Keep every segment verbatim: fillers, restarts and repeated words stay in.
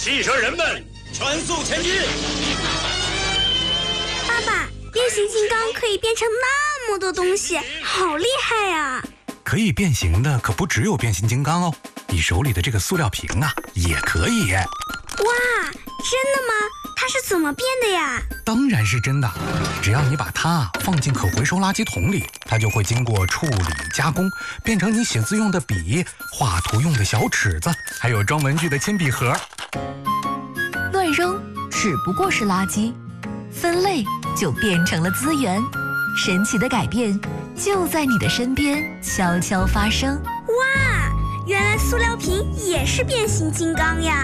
汽车人们，全速前进！ 爸爸，变形金刚可以变成那么多东西，好厉害呀！ 可以变形的可不只有变形金刚哦，你手里的这个塑料瓶啊，也可以。 哇，真的吗？它是怎么变的呀？ 当然是真的，只要你把它放进可回收垃圾桶里，它就会经过处理加工，变成你写字用的笔、画图用的小尺子，还有装文具的铅笔盒。 乱扔只不过是垃圾，分类就变成了资源。神奇的改变就在你的身边悄悄发生。 哇，原来塑料瓶也是变形金刚呀！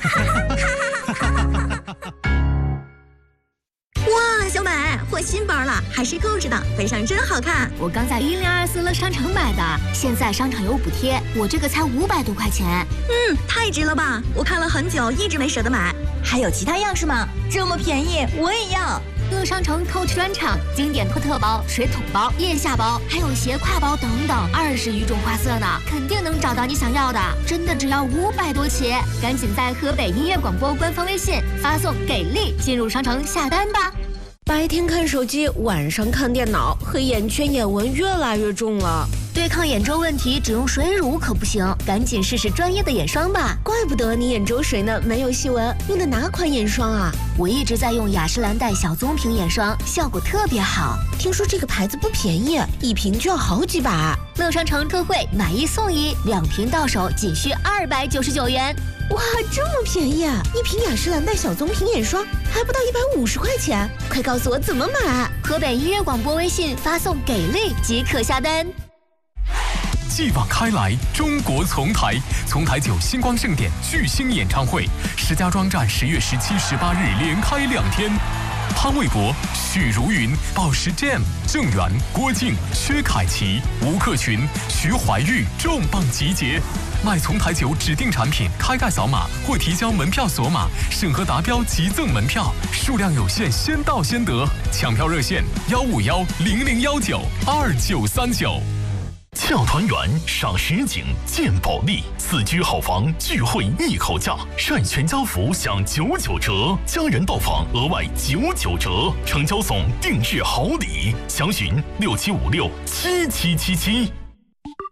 哇，小美换新包了，还是购置的，背上真好看。 我刚在一零二四乐商城买的，现在商场有补贴，我这个才五百多块钱。 嗯，太值了吧！我看了很久，一直没舍得买。 还有其他样式吗？这么便宜，我也要。 乐商城 Coach 专场，经典托特包、水桶包、腋下包，还有斜挎包等等，二十余种花色呢，肯定能找到你想要的。真的只要五百多起，赶紧在河北音乐广播官方微信发送“给力”进入商城下单吧。 白天看手机，晚上看电脑，黑眼圈、眼纹越来越重了。 对抗眼周问题，只用水乳可不行，赶紧试试专业的眼霜吧。 怪不得你眼周水呢没有细纹，用的哪款眼霜啊？ 我一直在用雅诗兰黛小棕瓶眼霜，效果特别好。 听说这个牌子不便宜，一瓶就要好几百。 乐商城特惠，买一送一，两瓶到手仅需二百九十九元。 哇，这么便宜啊！一瓶雅诗兰黛小棕瓶眼霜还不到一百五十块钱，快告诉我怎么买！ 河北音乐广播微信发送“给力”即可下单。 继往开来，中国丛台，丛台九星光盛典巨星演唱会，石家庄站十月十七、十八日连开两天。潘玮柏、许茹芸、宝石 Jam、郑源、郭靖、薛凯琪、吴克群、徐怀钰重磅集结。买丛台酒指定产品，开盖扫码或提交门票锁码，审核达标即赠门票，数量有限，先到先得。抢票热线：幺五幺零零幺九二九三九。 俏团圆赏实景见保利，四居好房聚会一口价，晒全家福享九九折，家人到访额外九九折，成交送定制好礼，详询六七五六七七七七。